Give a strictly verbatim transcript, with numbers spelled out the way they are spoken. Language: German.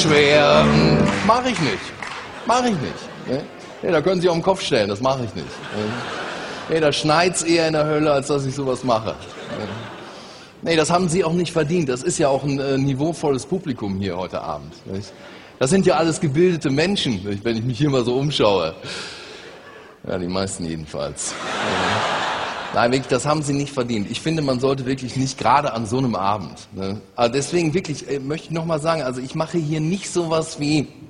schwer. Mache ich nicht. Mache ich nicht. Ne? Nee, da können Sie auf den Kopf stellen, das mache ich nicht. Ne? Nee, da schneit's eher in der Hölle, als dass ich sowas mache. Ne? Nee, das haben Sie auch nicht verdient. Das ist ja auch ein äh, niveauvolles Publikum hier heute Abend. Nicht? Das sind ja alles gebildete Menschen, nicht? Wenn ich mich hier mal so umschaue. Ja, die meisten jedenfalls. Ja. Nein, wirklich, das haben Sie nicht verdient. Ich finde, man sollte wirklich nicht, gerade an so einem Abend. Ne? Aber deswegen wirklich, äh, möchte ich nochmal sagen, also ich mache hier nicht sowas wie